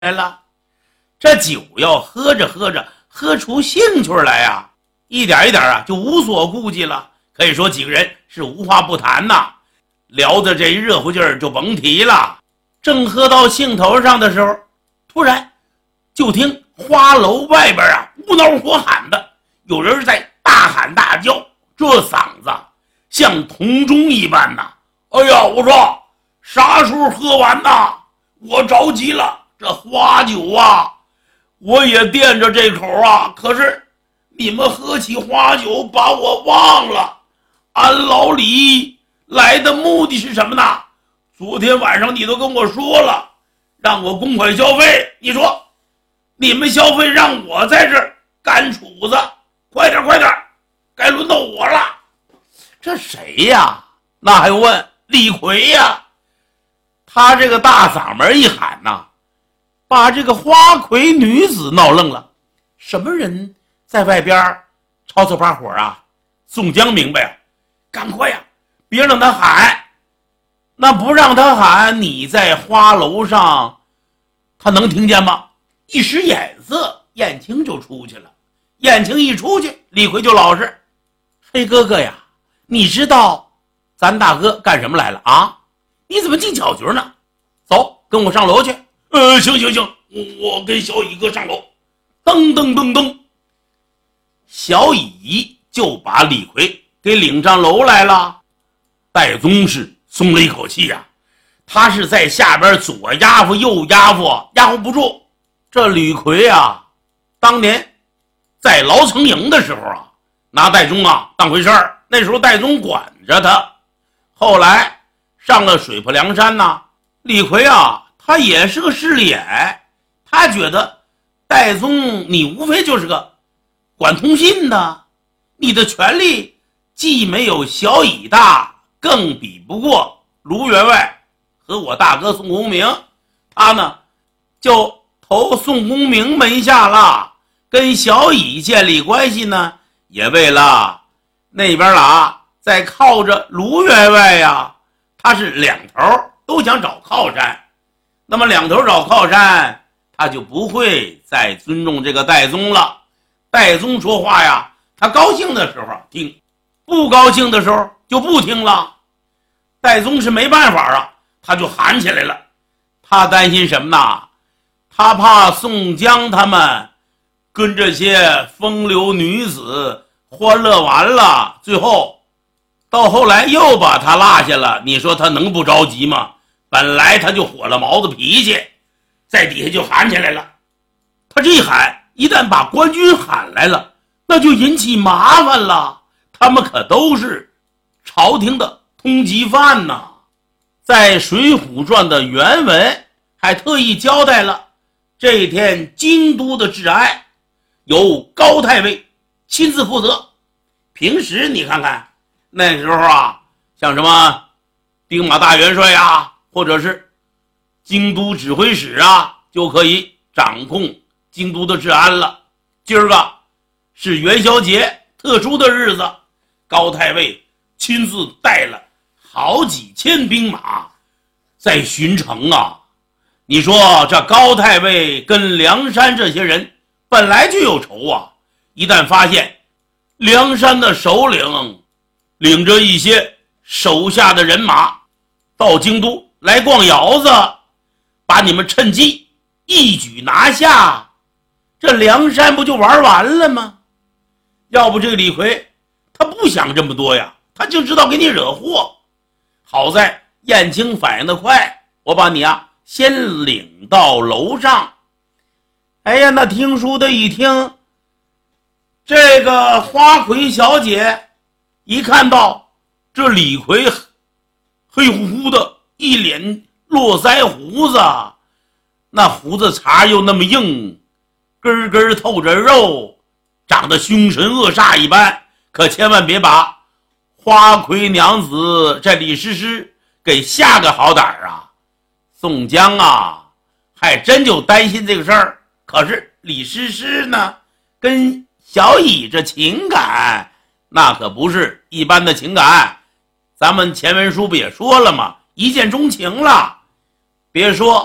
来了。这酒要喝着喝着喝出兴趣来呀，一点一点啊就无所顾忌了。可以说几个人是无话不谈呐，聊的这热乎劲儿就甭提了。正喝到兴头上的时候，突然就听花楼外边啊乌闹火喊的，有人在大喊大叫，这嗓子像铜钟一般呐。哎呀，我说啥时候喝完呐？我着急了，这花酒啊我也惦着这口啊，可是你们喝起花酒把我忘了。俺老李来的目的是什么呢？昨天晚上你都跟我说了，让我公款消费，你说你们消费让我在这儿干杵子，快点快点，该轮到我了。这谁呀？那还用问？李逵呀。他这个大嗓门一喊呐，把这个花魁女子闹愣了。什么人在外边吵吵把火啊？宋江明白啊，赶快呀，别让他喊。那不让他喊，你在花楼上他能听见吗？一使眼色，燕青就出去了。燕青一出去，李逵就老实。黑哥哥呀，你知道咱大哥干什么来了啊？你怎么进巧局呢？走，跟我上楼去。行行行，我跟小乙哥上楼。噔噔噔噔，小乙就把李逵给领上楼来了。戴宗是松了一口气呀，他是在下边左压服右压服，压服不住。这李逵啊，当年在牢城营的时候啊，拿戴宗啊当回事儿，那时候戴宗管着他。后来上了水泊梁山呐，李逵啊他也是个势利眼，他觉得戴宗你无非就是个管通信的，你的权力既没有小乙大，更比不过卢员外和我大哥宋公明。他呢就投宋公明门下了，跟小乙建立关系呢，也为了那边在靠着卢员外呀，他是两头都想找靠山。那么两头找靠山，他就不会再尊重这个戴宗了。戴宗说话呀，他高兴的时候听，不高兴的时候就不听了。戴宗是没办法啊，他就喊起来了。他担心什么呢？他怕宋江他们跟这些风流女子欢乐完了，最后到后来又把他落下了，你说他能不着急吗？本来他就火了毛子脾气，在底下就喊起来了。他这一喊，一旦把官军喊来了，那就引起麻烦了。他们可都是朝廷的通缉犯呐。在《水浒传》的原文还特意交代了，这一天京都的治安由高太尉亲自负责。平时你看看那时候啊，像什么兵马大元帅啊，或者是京都指挥使啊，就可以掌控京都的治安了。今儿个是元宵节特殊的日子，高太尉亲自带了好几千兵马在巡城啊。你说这高太尉跟梁山这些人本来就有仇啊，一旦发现梁山的首领领着一些手下的人马到京都来逛窑子，把你们趁机一举拿下，这梁山不就玩完了吗？要不这个李逵他不想这么多呀，他就知道给你惹祸。好在燕青反应的快，我把你先领到楼上。哎呀，那听书的一听，这个花魁小姐一看到这李逵黑乎乎的一脸络腮胡子，那胡子茬又那么硬，根根透着肉，长得凶神恶煞一般，可千万别把花魁娘子这李师师给吓个好歹啊。宋江还真就担心这个事儿。可是李师师呢，跟小乙这情感那可不是一般的情感，咱们前文书不也说了吗？一见钟情了。别说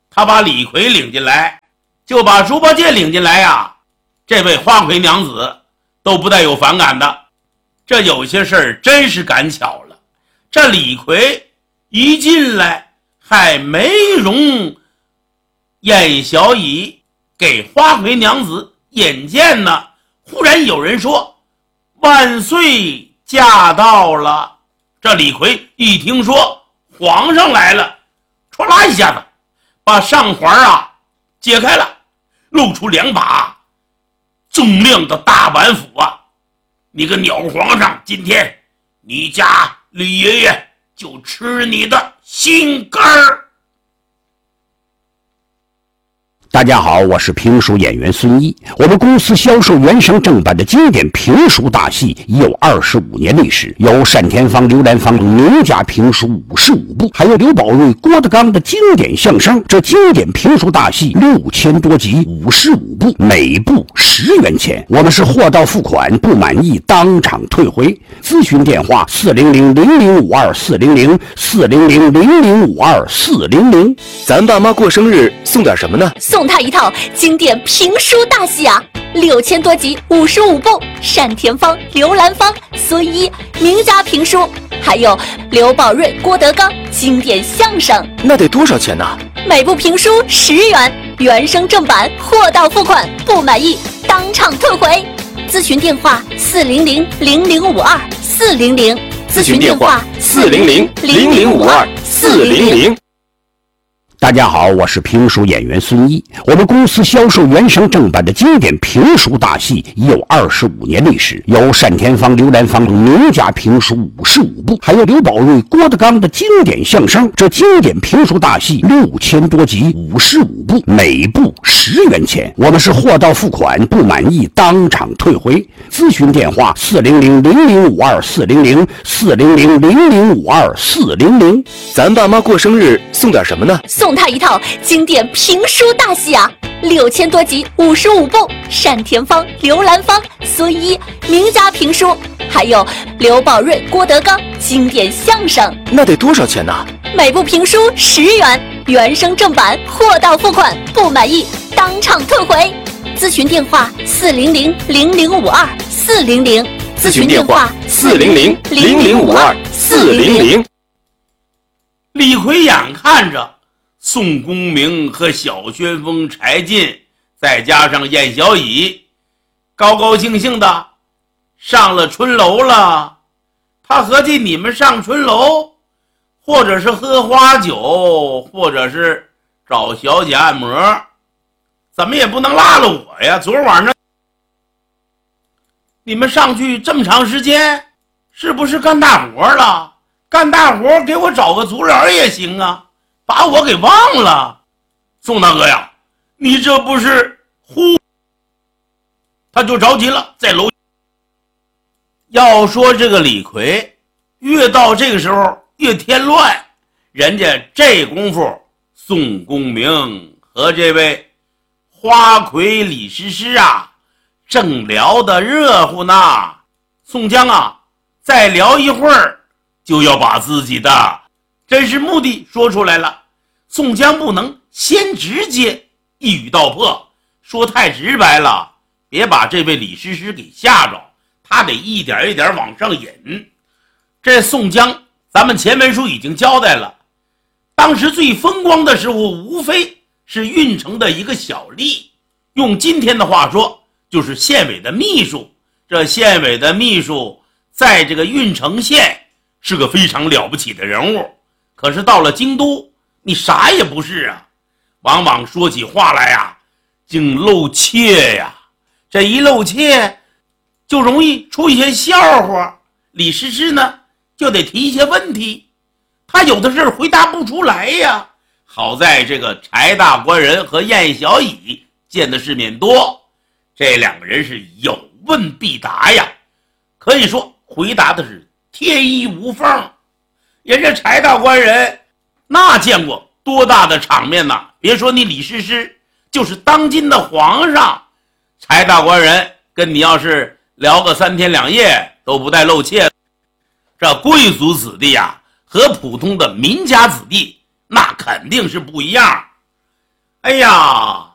他把李逵领进来，就把猪八戒领进来呀，这位花魁娘子都不带有反感的。这有些事儿真是赶巧了，这李逵一进来还没容燕小乙给花魁娘子引荐呢，忽然有人说万岁驾到了。这李逵一听说皇上来了，唰啦一下子把上环解开了，露出2把锃亮的大板斧啊！你个鸟皇上，今天你家李爷爷就吃你的心肝儿！ 大家好，我是评书演员孙一。我们公司销售原声正版的经典评书大戏已有25年历史，有单田芳、刘兰芳名家评书55部，还有刘宝瑞、郭德纲的经典相声。这经典评书大戏6000多集，55部，每部10元钱。我们是货到付款，不满意当场退回。咨询电话400-0052-400-400-0052-400。 咱爸妈过生日送点什么呢？ 送他一套经典评书大戏啊，6000多集，55部，单田芳、刘兰芳、孙一名家评书，还有刘宝瑞、郭德纲经典相声。 那得多少钱呢？ 每部评书10元，原声正版，货到付款，不满意当场退回。咨询电话400-0052-400。 咨询电话400-0052-400。 大家好，我是评书演员孙一。我们公司销售原声正版的经典评书大戏已有25年历史，有单田芳、刘兰芳名家评书55部，还有刘宝瑞、郭德纲的经典相声。这经典评书大戏6000多集，55部，每部10元钱。我们是货到付款，不满意当场退回。咨询电话400-0052-400-400-0052-400。 咱爸妈过生日送点什么呢？ 送他一套经典评书大戏啊，6000多集，55部，单田芳、刘兰芳、孙一名家评书，还有刘宝瑞、郭德纲经典相声。 那得多少钱呢？ 每部评书10元，原声正版，货到付款，不满意当场退回。咨询电话400-0052-400。 咨询电话400-0052-400。 李逵眼看着宋公明和小旋风柴进，再加上燕小乙，高高兴兴的上了春楼了。他合计你们上春楼，或者是喝花酒，或者是找小姐按摩，怎么也不能落了我呀。昨晚上你们上去这么长时间，是不是干大活了？干大活给我找个足疗也行啊，把我给忘了。宋大哥呀，你这不是他就着急了，在楼。要说这个李逵越到这个时候越添乱，人家这功夫宋公明和这位花魁李师师正聊得热乎呢。宋江再聊一会儿就要把自己的真实目的说出来了。宋江不能先直接一语道破，说太直白了，别把这位李师师给吓着，他得一点一点往上引。这宋江咱们前文书已经交代了，当时最风光的时候无非是郓城的一个小吏，用今天的话说就是县委的秘书。这县委的秘书在这个郓城县是个非常了不起的人物，可是到了京都你啥也不是往往说起话来竟露怯这一露怯就容易出一些笑话。李师师呢就得提一些问题，他有的事回答不出来好在这个柴大官人和燕小乙见的世面多，这两个人是有问必答可以说回答的是天衣无缝。人家柴大官人那见过多大的场面别说你李师师，就是当今的皇上，柴大官人跟你要是聊个3天2夜都不带露怯。这贵族子弟和普通的民家子弟那肯定是不一样。 哎呀，